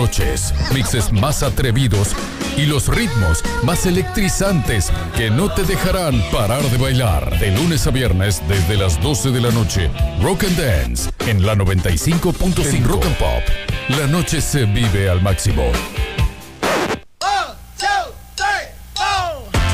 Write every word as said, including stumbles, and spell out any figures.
Noches, mixes más atrevidos y los ritmos más electrizantes que no te dejarán parar de bailar. De lunes a viernes desde las doce de la noche. Rock and Dance en la noventa y cinco punto cinco. Rock and Pop. La noche se vive al máximo.